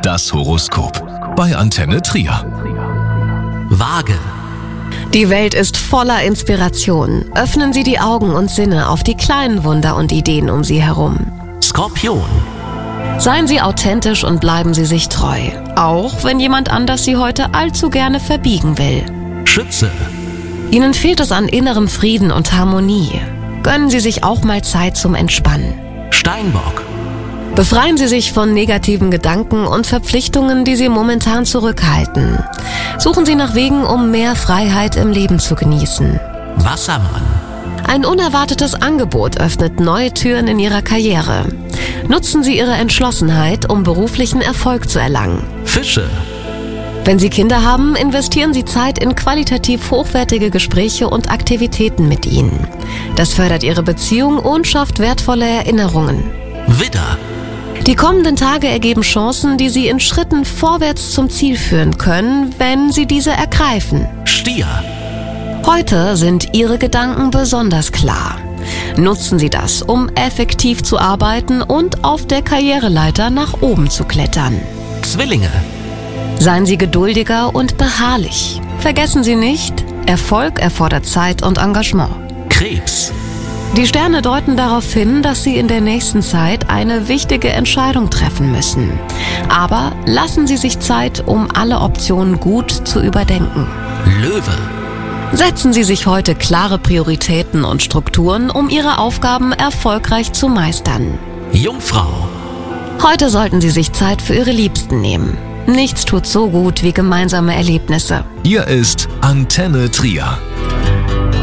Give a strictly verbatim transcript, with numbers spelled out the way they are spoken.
Das Horoskop bei Antenne Trier. Waage. Die Welt ist voller Inspiration. Öffnen Sie die Augen und Sinne auf die kleinen Wunder und Ideen um Sie herum. Skorpion. Seien Sie authentisch und bleiben Sie sich treu. Auch wenn jemand anders Sie heute allzu gerne verbiegen will. Schütze. Ihnen fehlt es an innerem Frieden und Harmonie. Gönnen Sie sich auch mal Zeit zum Entspannen. Steinbock. Befreien Sie sich von negativen Gedanken und Verpflichtungen, die Sie momentan zurückhalten. Suchen Sie nach Wegen, um mehr Freiheit im Leben zu genießen. Wassermann. Ein unerwartetes Angebot öffnet neue Türen in Ihrer Karriere. Nutzen Sie Ihre Entschlossenheit, um beruflichen Erfolg zu erlangen. Fische. Wenn Sie Kinder haben, investieren Sie Zeit in qualitativ hochwertige Gespräche und Aktivitäten mit ihnen. Das fördert Ihre Beziehung und schafft wertvolle Erinnerungen. Widder. Die kommenden Tage ergeben Chancen, die Sie in Schritten vorwärts zum Ziel führen können, wenn Sie diese ergreifen. Stier. Heute sind Ihre Gedanken besonders klar. Nutzen Sie das, um effektiv zu arbeiten und auf der Karriereleiter nach oben zu klettern. Zwillinge. Seien Sie geduldiger und beharrlich. Vergessen Sie nicht, Erfolg erfordert Zeit und Engagement. Krebs. Die Sterne deuten darauf hin, dass Sie in der nächsten Zeit eine wichtige Entscheidung treffen müssen. Aber lassen Sie sich Zeit, um alle Optionen gut zu überdenken. Löwe. Setzen Sie sich heute klare Prioritäten und Strukturen, um Ihre Aufgaben erfolgreich zu meistern. Jungfrau. Heute sollten Sie sich Zeit für Ihre Liebsten nehmen. Nichts tut so gut wie gemeinsame Erlebnisse. Hier ist Antenne Trier.